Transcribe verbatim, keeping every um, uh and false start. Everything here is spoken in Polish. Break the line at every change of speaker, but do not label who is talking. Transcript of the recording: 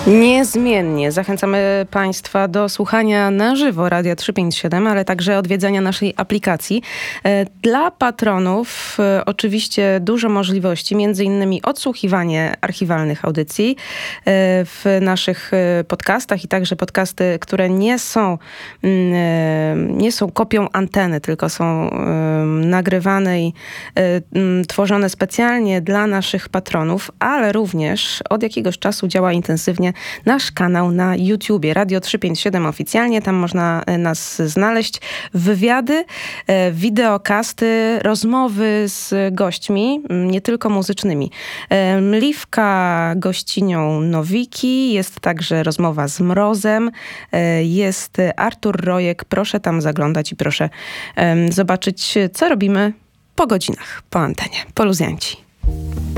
Niezmiennie zachęcamy Państwa do słuchania na żywo Radia trzysta pięćdziesiąt siedem, ale także odwiedzania naszej aplikacji. Dla patronów oczywiście dużo możliwości, między innymi odsłuchiwanie archiwalnych audycji w naszych podcastach i także podcasty, które nie są, nie są kopią anteny, tylko są nagrywane i tworzone specjalnie dla naszych patronów, ale również od jakiegoś czasu działa intensywnie nasz kanał na YouTubie, Radio trzysta pięćdziesiąt siedem oficjalnie. Tam można nas znaleźć. Wywiady, wideokasty, rozmowy z gośćmi, nie tylko muzycznymi. Mliwka gościnią Nowiki, jest także rozmowa z Mrozem, jest Artur Rojek. Proszę tam zaglądać i proszę zobaczyć, co robimy po godzinach, po antenie. Poluzjanci.